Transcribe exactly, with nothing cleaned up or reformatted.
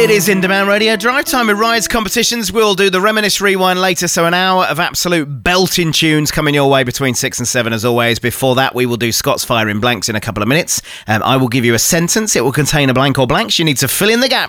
It is In Demand Radio. Drive Time with Rides competitions. We'll do the Reminisce Rewind later, so an hour of absolute belting tunes coming your way between six and seven as always. Before that, we will do Scott's Fire in Blanks in a couple of minutes. Um, I will give you a sentence. It will contain a blank or blanks. You need to fill in the gaps